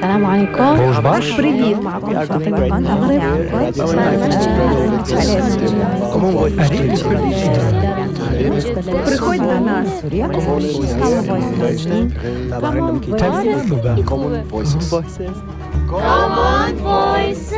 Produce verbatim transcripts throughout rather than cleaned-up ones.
السلام عليكم. Привет. Приходь до нас. Common Voices. Common Voices.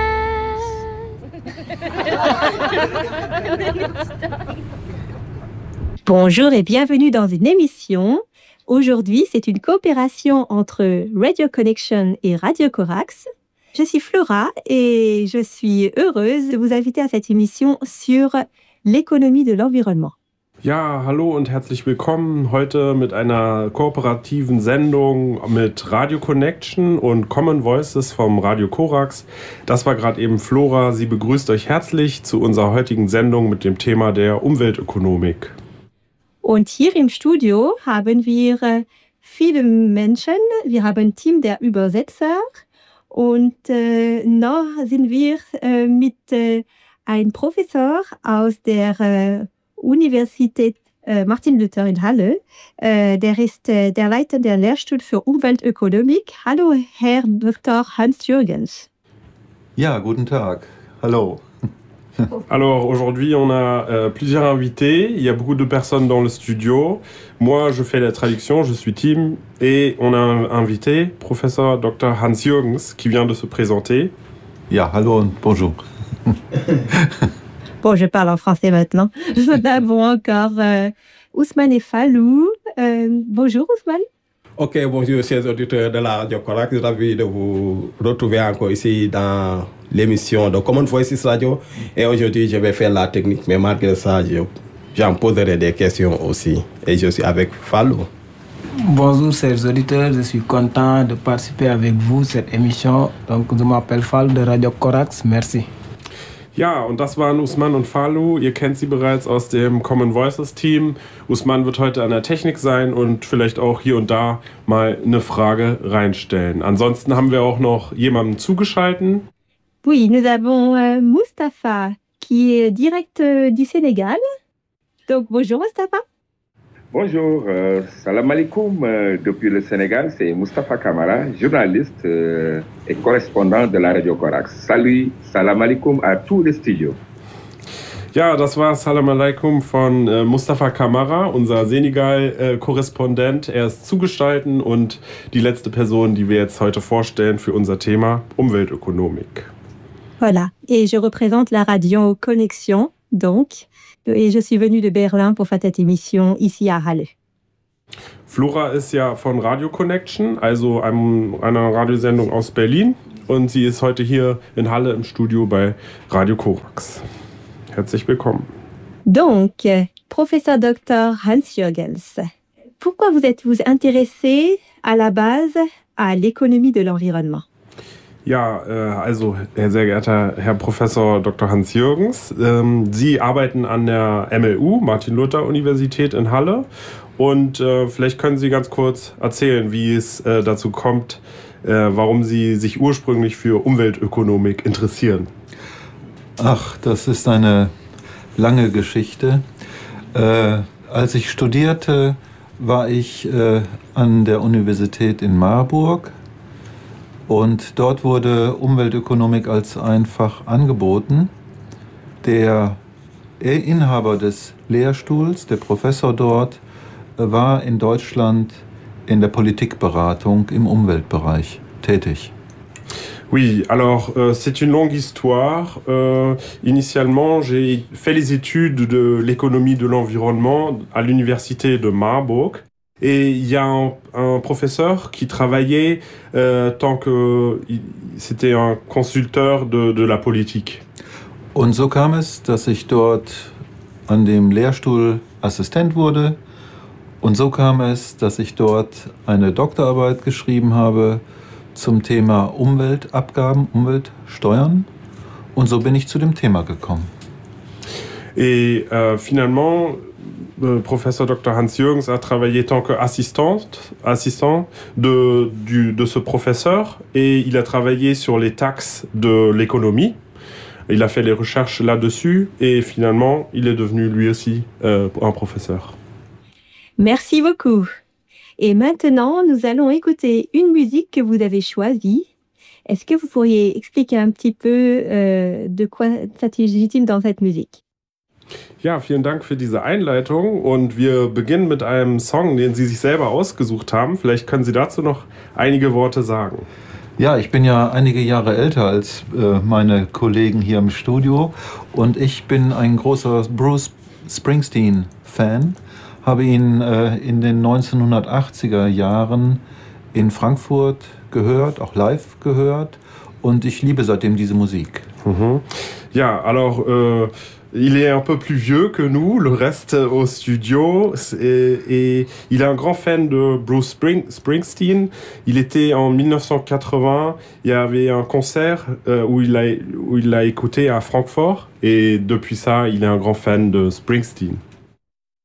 Bonjour et bienvenue dans une émission. Aujourd'hui, c'est une coopération entre Radio Connection et Radio Corax. Je suis Flora et je suis heureuse de vous inviter à cette émission sur l'économie de l'environnement. Ja, hallo und herzlich willkommen heute mit einer kooperativen Sendung mit Radio Connection und Common Voices vom Radio Corax. Das war gerade eben Flora. Sie begrüßt euch herzlich zu unserer heutigen Sendung mit dem Thema der Umweltökonomik. Und hier im Studio haben wir viele Menschen. Wir haben ein Team der Übersetzer und äh, noch sind wir äh, mit äh, einem Professor aus der äh, Universität äh, Martin Luther in Halle. Äh, der ist äh, der Leiter der Lehrstuhl für Umweltökonomik. Hallo, Herr Doktor Hans Jürgens. Ja, guten Tag. Hallo. Alors aujourd'hui on a euh, plusieurs invités, il y a beaucoup de personnes dans le studio. Moi je fais la traduction, je suis Tim et on a un invité, professeur docteur Hans Jürgens qui vient de se présenter. Ja, hallo und bonjour. Bon, je parle en français maintenant. Nous avons encore euh, Ousmane et Fallou. Euh, bonjour Ousmane. Ok, bonjour chers auditeurs de la Radio Corax. Je suis ravi de vous retrouver encore ici dans l'émission de Common Voices Radio. Et aujourd'hui, je vais faire la technique, mais malgré ça, je, j'en poserai des questions aussi. Et je suis avec Fallou. Bonjour chers auditeurs, je suis content de participer avec vous à cette émission. Donc, je m'appelle Fallou de Radio Corax. Merci. Ja, und das waren Usman und Fallou. Ihr kennt sie bereits aus dem Common Voices Team. Usman wird heute an der Technik sein und vielleicht auch hier und da mal eine Frage reinstellen. Ansonsten haben wir auch noch jemanden zugeschaltet. Oui, nous avons euh, Mustapha qui est direct euh, du Sénégal. Donc bonjour Mustapha. Bonjour, euh, salam alaikum euh, depuis le Sénégal, c'est Mustapha Kamara, journaliste euh, et correspondant de la Radio Corax. Salut, salam alaikum à tous les studios. Ja, das war Salam alaikum von äh, Mustafa Kamara, unser Senegal-Korrespondent. Er ist zugeschaltet und die letzte Person, die wir jetzt heute vorstellen für unser Thema Umweltökonomik. Voilà, et je représente la Radio Connexion, donc, et je suis venue de Berlin pour faire cette émission ici à Halle. Flora ist ja von Radio Connection, also einem, einer Radiosendung aus Berlin, und sie ist heute hier in Halle im Studio bei Radio Corax. Herzlich willkommen. Donc, professeur docteur Hans Jürgens, pourquoi vous êtes-vous intéressé à la base à l'économie de l'environnement? Ja, äh, also sehr geehrter Herr Professor Doktor Hans Jürgens, ähm, Sie arbeiten an der M L U, Martin-Luther-Universität in Halle, und äh, vielleicht können Sie ganz kurz erzählen, wie es äh, dazu kommt, äh, warum Sie sich ursprünglich für Umweltökonomik interessieren. Ach, das ist eine lange Geschichte. Äh, als ich studierte, war ich äh, an der Universität in Marburg. Und dort wurde Umweltökonomik als ein Fach angeboten. Der Inhaber des Lehrstuhls, der Professor dort, war in Deutschland in der Politikberatung im Umweltbereich tätig. Oui, alors euh, c'est une longue histoire. Euh, initialement, j'ai fait les études de l'économie de l'environnement à l'université de Marburg. Et il y a un, un professeur qui travaillait euh, tant que il, c'était un consulteur de, de la politique. Und so kam es, dass ich dort an dem Lehrstuhl Assistent wurde. Und so kam es, dass ich dort eine Doktorarbeit geschrieben habe zum Thema Umweltabgaben, Umweltsteuern. Und so bin ich zu dem Thema gekommen. Et euh, finalement, le professeur Doktor Hans Jürgens a travaillé tant qu'assistant assistant de, du, de ce professeur, et il a travaillé sur les taxes de l'économie. Il a fait les recherches là-dessus et finalement, il est devenu lui aussi euh, un professeur. Merci beaucoup. Et maintenant, nous allons écouter une musique que vous avez choisie. Est-ce que vous pourriez expliquer un petit peu euh, de quoi s'agit-il dans cette musique? Ja, vielen Dank für diese Einleitung und wir beginnen mit einem Song, den Sie sich selber ausgesucht haben. Vielleicht können Sie dazu noch einige Worte sagen. Ja, ich bin ja einige Jahre älter als äh, meine Kollegen hier im Studio und ich bin ein großer Bruce Springsteen-Fan, habe ihn äh, in den neunzehnhundertachtziger Jahren in Frankfurt gehört, auch live gehört und ich liebe seitdem diese Musik. Mhm. Ja, alors... Euh Il est un peu plus vieux que nous, le reste au studio, et, et il est un grand fan de Bruce Spring, Springsteen. Il était en dix-neuf cent quatre-vingts, il y avait un concert euh, où il l'a où il l'a écouté à Francfort, et depuis ça, il est un grand fan de Springsteen.